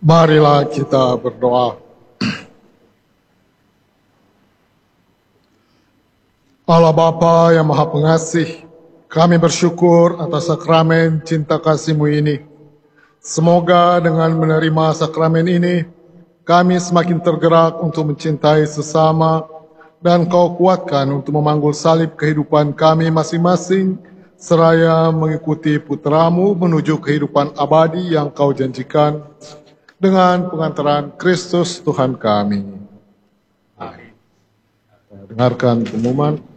Marilah kita berdoa. Allah Bapa yang Maha Pengasih, kami bersyukur atas sakramen cinta kasih-Mu ini. Semoga dengan menerima sakramen ini, kami semakin tergerak untuk mencintai sesama, dan Kau kuatkan untuk memanggul salib kehidupan kami masing-masing, seraya mengikuti putra-Mu menuju kehidupan abadi yang Kau janjikan, dengan pengantaran Kristus Tuhan kami. Dengarkan pengumuman.